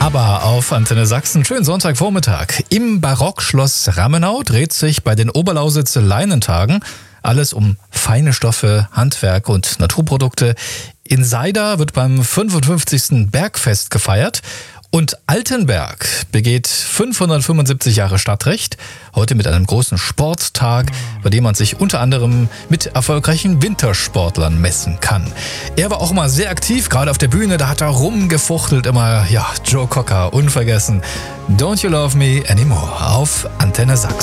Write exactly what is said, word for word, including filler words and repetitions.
Aber auf Antenne Sachsen, schönen Sonntagvormittag. Im Barockschloss Ramenau dreht sich bei den Oberlausitzer Leinentagen alles um feine Stoffe, Handwerk und Naturprodukte. In Seida wird beim fünfundfünfzigsten Bergfest gefeiert. Und Altenberg begeht fünfhundertfünfundsiebzig Jahre Stadtrecht, heute mit einem großen Sporttag, bei dem man sich unter anderem mit erfolgreichen Wintersportlern messen kann. Er war auch immer sehr aktiv, gerade auf der Bühne, da hat er rumgefuchtelt, immer, ja, Joe Cocker, unvergessen. Don't You Love Me Anymore auf Antenne Sachsen.